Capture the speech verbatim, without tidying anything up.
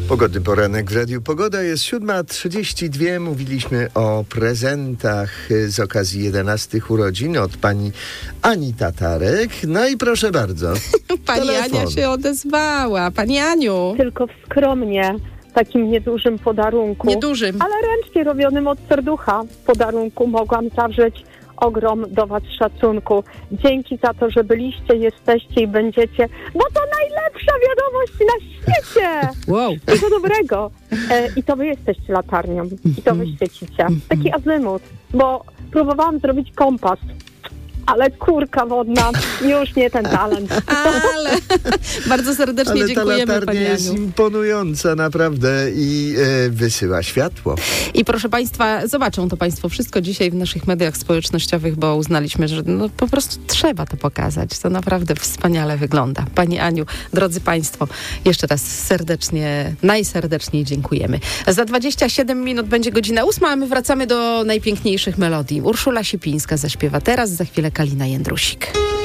Pogodny poranek w Radiu Pogoda. Jest siódma trzydzieści dwa. Mówiliśmy o prezentach z okazji jedenastych urodzin od pani Ani Tatarek. No i proszę bardzo. Pani telefon. Ania się odezwała. Pani Aniu. Tylko skromnie, takim niedużym podarunku. Niedużym. Ale ręcznie robionym od serducha podarunku mogłam zawrzeć ogrom do was szacunku. Dzięki za to, że byliście, jesteście i będziecie, bo to najlepsza wiadomość na świecie! Wow. Wszystkiego dobrego. E, I to wy jesteście latarnią. I to wy świecicie. Taki azymut, bo próbowałam zrobić kompas, ale kurka wodna, już nie ten talent. Ale bardzo serdecznie Ale ta dziękujemy, latarnia pani jest Aniu. imponująca naprawdę i e, wysyła światło. I proszę Państwa, zobaczą to Państwo wszystko dzisiaj w naszych mediach społecznościowych, bo uznaliśmy, że no, po prostu trzeba to pokazać. To naprawdę wspaniale wygląda. Pani Aniu, drodzy Państwo, jeszcze raz serdecznie, najserdeczniej dziękujemy. Za dwadzieścia siedem minut będzie godzina ósma, a my wracamy do najpiękniejszych melodii. Urszula Siepińska zaśpiewa teraz, za chwilę Kalina Jędrusik.